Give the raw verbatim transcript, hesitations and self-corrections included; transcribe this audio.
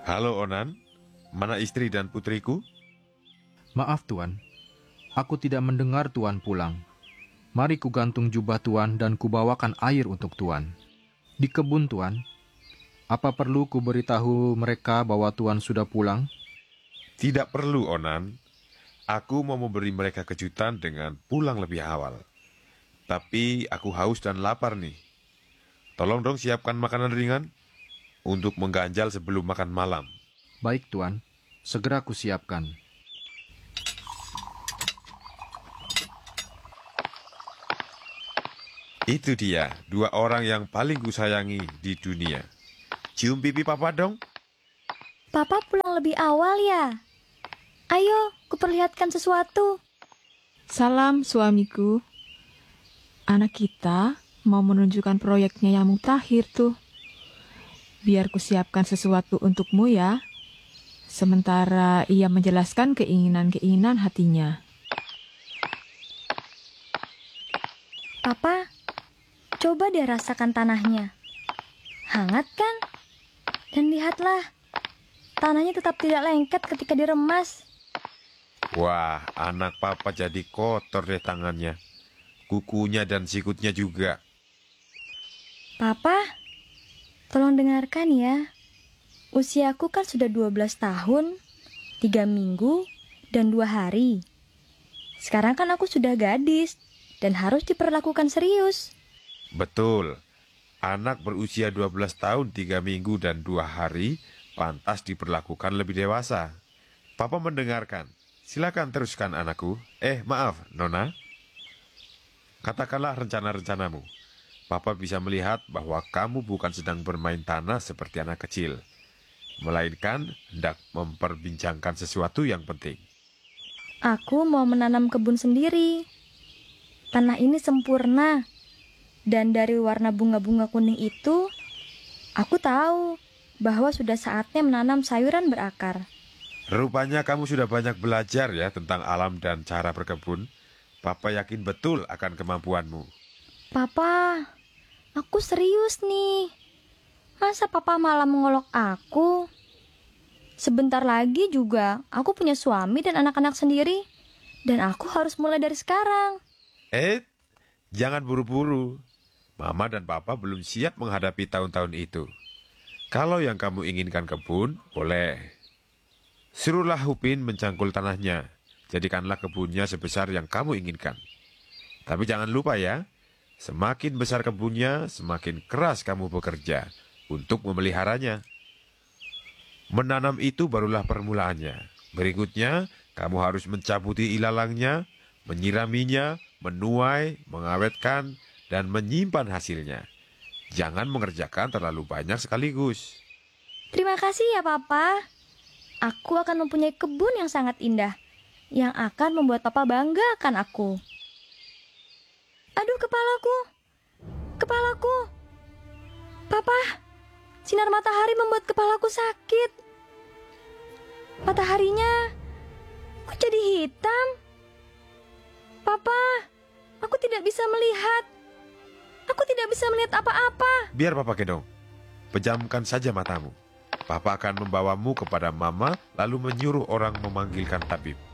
Halo Onan, mana istri dan putriku? Maaf Tuan, aku tidak mendengar Tuan pulang. Mari kugantung jubah Tuan dan kubawakan air untuk Tuan. Di kebun Tuan, apa perlu kuberitahu mereka bahwa Tuan sudah pulang? Tidak perlu Onan, aku mau memberi mereka kejutan dengan pulang lebih awal. Tapi aku haus dan lapar nih. Tolong dong siapkan makanan ringan untuk mengganjal sebelum makan malam. Baik Tuan, segera kusiapkan. Itu dia, dua orang yang paling kusayangi di dunia. Cium pipi papa dong. Papa pulang lebih awal ya? Ayo, kuperlihatkan sesuatu. Salam suamiku. Anak kita mau menunjukkan proyeknya yang mutakhir tuh. Biar kusiapkan sesuatu untukmu ya. Sementara ia menjelaskan keinginan-keinginan hatinya. Papa, coba deh rasakan tanahnya. Hangat kan? Dan lihatlah, tanahnya tetap tidak lengket ketika diremas. Wah, anak papa jadi kotor deh tangannya. Kukunya dan sikutnya juga. Papa, tolong dengarkan ya. Usiaku kan sudah dua belas tahun, tiga minggu, dan dua hari. Sekarang kan aku sudah gadis dan harus diperlakukan serius. Betul, anak berusia dua belas tahun, tiga minggu, dan dua hari pantas diperlakukan lebih dewasa. Papa mendengarkan. Silakan teruskan anakku. Eh, maaf, Nona. Katakanlah rencana-rencanamu. Papa bisa melihat bahwa kamu bukan sedang bermain tanah seperti anak kecil, melainkan hendak memperbincangkan sesuatu yang penting. Aku mau menanam kebun sendiri. Tanah ini sempurna. Dan dari warna bunga-bunga kuning itu, aku tahu bahwa sudah saatnya menanam sayuran berakar. Rupanya kamu sudah banyak belajar ya tentang alam dan cara berkebun. Papa yakin betul akan kemampuanmu. Papa, aku serius nih. Masa Papa malah mengolok aku? Sebentar lagi juga aku punya suami dan anak-anak sendiri. Dan aku harus mulai dari sekarang. Eh, jangan buru-buru. Mama dan Papa belum siap menghadapi tahun-tahun itu. Kalau yang kamu inginkan kebun, boleh. Suruhlah Upin mencangkul tanahnya. Jadikanlah kebunnya sebesar yang kamu inginkan. Tapi jangan lupa ya, semakin besar kebunnya, semakin keras kamu bekerja untuk memeliharanya. Menanam itu barulah permulaannya. Berikutnya, kamu harus mencabuti ilalangnya, menyiraminya, menuai, mengawetkan, dan menyimpan hasilnya. Jangan mengerjakan terlalu banyak sekaligus. Terima kasih ya Papa. Aku akan mempunyai kebun yang sangat indah, yang akan membuat Papa bangga akan aku. Aduh, kepalaku. Kepalaku. Papa, sinar matahari membuat kepalaku sakit. Mataharinya kok jadi hitam? Papa, aku tidak bisa melihat. Aku tidak bisa melihat apa-apa. Biar Papa gendong. Pejamkan saja matamu. Papa akan membawamu kepada Mama, lalu menyuruh orang memanggilkan tabib.